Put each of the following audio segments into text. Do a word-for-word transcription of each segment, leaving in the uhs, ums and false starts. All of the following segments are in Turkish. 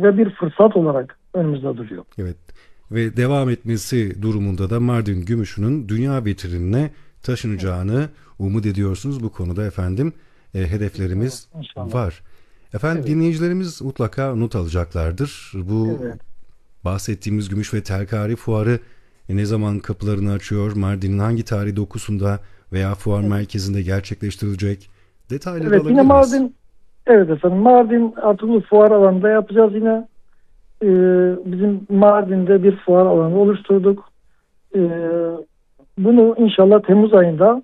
ve bir fırsat olarak önümüzde duruyor. Evet. Ve devam etmesi durumunda da Mardin Gümüşü'nün dünya vitrinine taşınacağını umut ediyorsunuz. Bu konuda efendim e, İnşallah. hedeflerimiz İnşallah. var. Efendim Evet. dinleyicilerimiz mutlaka not alacaklardır. Bu Evet. bahsettiğimiz Gümüş ve Telkari Fuarı e, ne zaman kapılarını açıyor? Mardin'in hangi tarih dokusunda veya fuar Evet. merkezinde gerçekleştirilecek? Detayları Evet, yine alabilir miyiz? Mardin, evet efendim, Mardin Atılı Fuar alanında yapacağız yine. Ee, bizim Mardin'de bir fuar alanı oluşturduk. Ee, bunu inşallah Temmuz ayında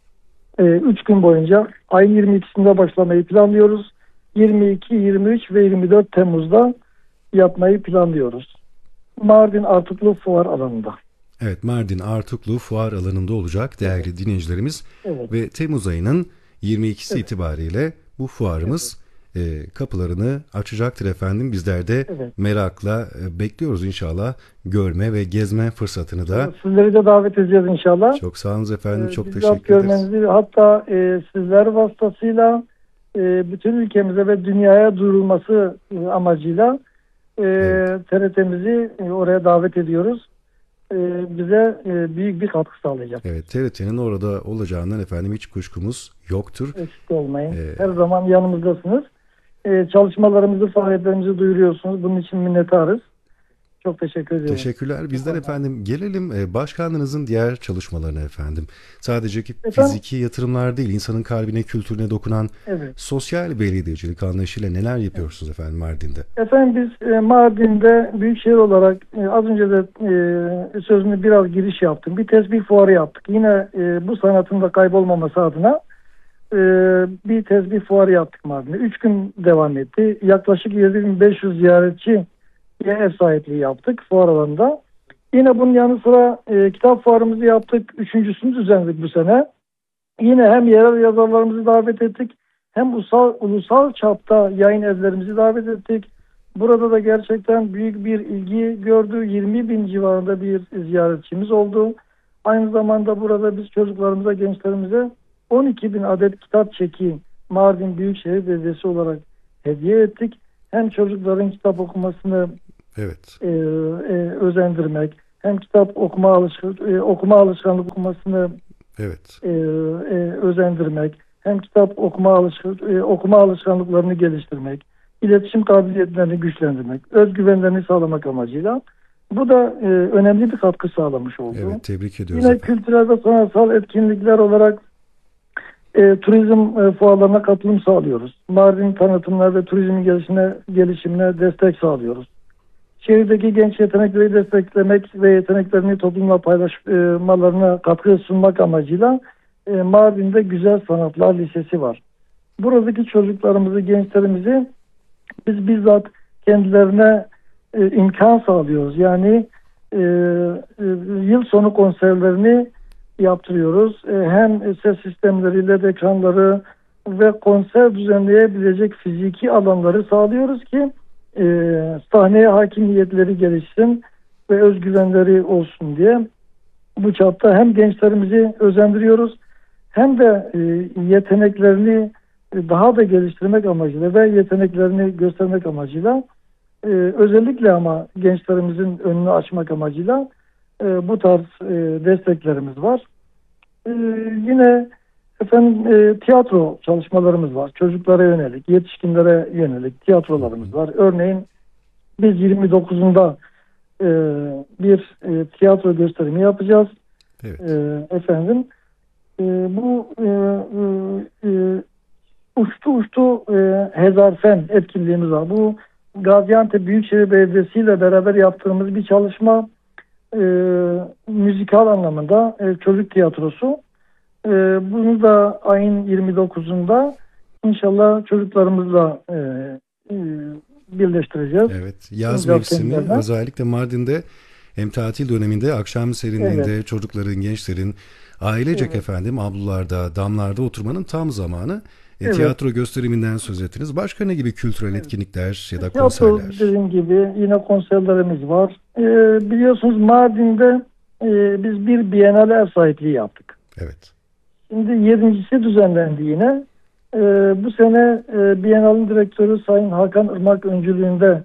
üç gün boyunca ayın yirmi ikisinde başlamayı planlıyoruz. yirmi iki, yirmi üç ve yirmi dört Temmuz'da yapmayı planlıyoruz. Mardin Artuklu Fuar alanında. Evet, Mardin Artuklu Fuar alanında olacak değerli Evet. dinleyicilerimiz Evet. ve Temmuz ayının yirmi ikisi Evet. itibariyle bu fuarımız e, kapılarını açacaktır efendim. Bizler de Evet. merakla e, bekliyoruz inşallah görme ve gezme fırsatını da. Sizleri de davet edeceğiz inşallah. Çok sağ olun efendim, Ee, çok bizzat teşekkür ederiz. görmenizi, hatta e, sizler vasıtasıyla e, bütün ülkemize ve dünyaya duyurulması e, amacıyla e, Evet. T R T'mizi e, oraya davet ediyoruz. E, bize e, büyük bir katkı sağlayacak. Evet, T R T'nin orada olacağından efendim hiç kuşkumuz yoktur. Eksik olmayın. Ee, Her zaman yanımızdasınız. E, çalışmalarımızı, faaliyetlerimizi duyuruyorsunuz. Bunun için minnettarız. Çok teşekkür ediyorum. Teşekkürler. Bizler efendim gelelim e, başkanlığınızın diğer çalışmalarına efendim. Sadece ki Efendim? fiziki yatırımlar değil, insanın kalbine, kültürüne dokunan Evet. sosyal belediyecilik anlayışıyla neler yapıyorsunuz efendim Mardin'de? Efendim biz e, Mardin'de büyükşehir olarak e, az önce de e, sözünü biraz giriş yaptım. Bir tesbih fuarı yaptık. Yine e, bu sanatın da kaybolmaması adına e, bir tesbih fuarı yaptık Mardin'de. Üç gün devam etti. Yaklaşık yedi bin beş yüz ziyaretçiye ev sahipliği yaptık fuar alanında. Yine bunun yanı sıra e, kitap fuarımızı yaptık. Üçüncüsünü düzenledik bu sene. Yine hem yerel yazarlarımızı davet ettik, hem ulusal, ulusal çapta yayın evlerimizi davet ettik. Burada da gerçekten büyük bir ilgi gördü. yirmi bin civarında bir ziyaretçimiz oldu. Aynı zamanda burada biz çocuklarımıza, gençlerimize on iki bin adet kitap çeki Mardin Büyükşehir Belediyesi olarak hediye ettik. Hem çocukların kitap okumasını Evet. e, e, özendirmek, hem kitap okuma, alışkan, e, okuma alışkanlık okumasını Evet. e, e, özendirmek, hem kitap okuma, alışkan, e, okuma alışkanlıklarını geliştirmek, iletişim kabiliyetlerini güçlendirmek, özgüvenlerini sağlamak amacıyla bu da e, önemli bir katkı sağlamış oldu. Evet, tebrik ediyoruz Yine efendim. kültürel ve sanatsal etkinlikler olarak e, turizm e, fuarlarına katılım sağlıyoruz. Mardin tanıtımlar ve turizmin gelişimine, gelişimine destek sağlıyoruz. Şehirdeki genç yetenekleri desteklemek ve yeteneklerini toplumla paylaşmalarına katkı sunmak amacıyla e, Mardin'de Güzel Sanatlar Lisesi var. Buradaki çocuklarımızı, gençlerimizi biz bizzat kendilerine e, imkan sağlıyoruz. Yani e, e, yıl sonu konserlerini yaptırıyoruz. E, hem ses sistemleri, led ekranları ve konser düzenleyebilecek fiziki alanları sağlıyoruz ki e, sahneye hakimiyetleri gelişsin ve özgüvenleri olsun diye. Bu çapta hem gençlerimizi özendiriyoruz, hem de e, yeteneklerini daha da geliştirmek amacıyla ve yeteneklerini göstermek amacıyla e, özellikle ama gençlerimizin önünü açmak amacıyla e, bu tarz e, desteklerimiz var. E, yine efendim e, tiyatro çalışmalarımız var. Çocuklara yönelik, yetişkinlere yönelik tiyatrolarımız var. Örneğin biz yirmi dokuzunda e, bir e, tiyatro gösterimi yapacağız. Evet. E, efendim e, bu e, e, e, uçtu uçtu e, Hezarfen etkinliğimiz var. Bu Gaziantep Büyükşehir Belediyesi ile beraber yaptığımız bir çalışma, e, müzikal anlamında e, çocuk tiyatrosu. E, bunu da ayın yirmi dokuzunda inşallah çocuklarımızla e, e, birleştireceğiz. Evet. Yaz Sunacağız mevsimi kendilerine. özellikle Mardin'de hem tatil döneminde akşam serinliğinde Evet. çocukların, gençlerin ailecek Evet. efendim avlularda, damlarda oturmanın tam zamanı. E, Evet. tiyatro gösteriminden söz ettiniz. Başka ne gibi kültürel etkinlikler ya da Tiyatro konserler? dediğim gibi yine konserlerimiz var. E, biliyorsunuz Mardin'de e, biz bir Biennale ev sahipliği yaptık. Evet. Şimdi yedincisi düzenlendi yine. Ee, bu sene e, Biennale'nin direktörü Sayın Hakan Irmak öncülüğünde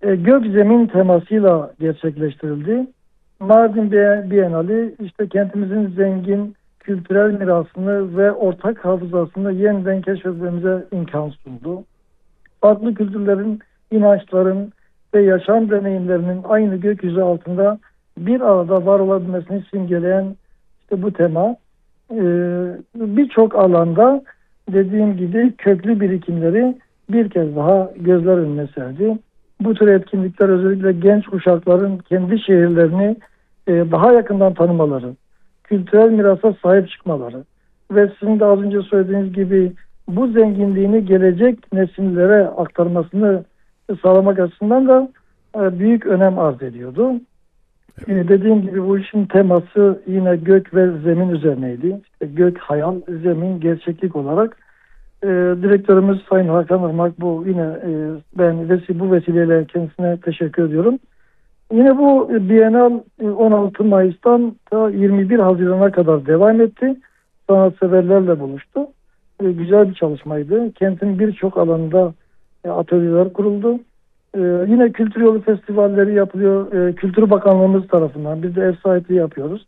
e, gök zemin temasıyla gerçekleştirildi. Mardin Bienali işte kentimizin zengin kültürel mirasını ve ortak hafızasını yeniden keşfetmemize imkan sundu. Farklı kültürlerin, inançların ve yaşam deneyimlerinin aynı gökyüzü altında bir arada var olabilmesini simgeleyen işte bu tema e, birçok alanda dediğim gibi köklü birikimleri bir kez daha gözler önüne serdi. Bu tür etkinlikler özellikle genç kuşakların kendi şehirlerini e, daha yakından tanımaları, kültürel mirasa sahip çıkmaları ve sizin de az önce söylediğiniz gibi bu zenginliğini gelecek nesillere aktarmasını sağlamak açısından da e, büyük önem arz ediyordu. E, dediğim gibi bu işin teması yine gök ve zemin üzerineydi. İşte gök hayal, zemin gerçeklik olarak e, direktörümüz Sayın Hakan Irmak bu yine e, ben vesi, bu vesileyle kendisine teşekkür ediyorum. Yine bu Bienal on altı Mayıs'tan ta yirmi bir Haziran'a kadar devam etti. Sanatseverlerle buluştu. E, güzel bir çalışmaydı. Kentin birçok alanında e, atölyeler kuruldu. E, yine kültür yolu festivalleri yapılıyor. E, Kültür Bakanlığımız tarafından. Biz de ev sahipliği yapıyoruz.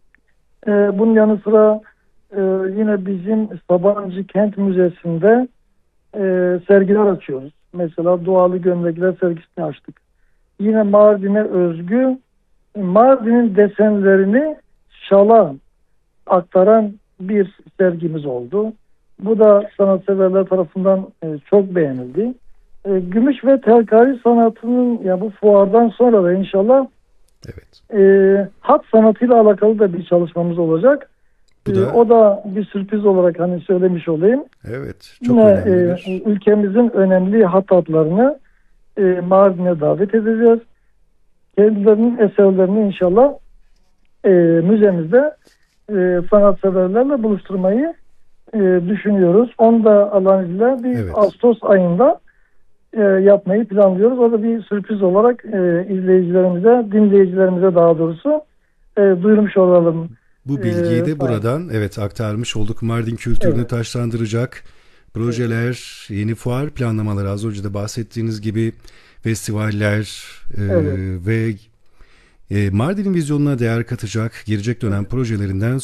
E, bunun yanı sıra e, yine bizim Sabancı Kent Müzesi'nde e, sergiler açıyoruz. Mesela Doğalı Gömlekler sergisini açtık. Yine Mardin'e özgü Mardin'in desenlerini şala aktaran bir sergimiz oldu. Bu da sanatseverler tarafından e, çok beğenildi. E, gümüş ve telkari sanatının ya bu fuardan sonra da inşallah evet. e, hat sanatıyla alakalı da bir çalışmamız olacak. Bu da... E, o da bir sürpriz olarak hani söylemiş olayım. Evet, çok Yine önemli. E, ülkemizin önemli hat adlarını e, Mardin'e davet edeceğiz. Kendilerinin eserlerini inşallah e, müzemizde e, sanatseverlerle buluşturmayı e, düşünüyoruz. Onu da Allah'ın izniyle bir evet. Ağustos ayında e, yapmayı planlıyoruz. O da bir sürpriz olarak e, izleyicilerimize, dinleyicilerimize daha doğrusu e, duyurmuş olalım. Bu bilgiyi de ee, buradan evet aktarmış olduk. Mardin kültürünü evet. taşlandıracak projeler, yeni fuar planlamaları, az önce de bahsettiğiniz gibi festivaller e, Evet. ve e, Mardin'in vizyonuna değer katacak gelecek dönem projelerinden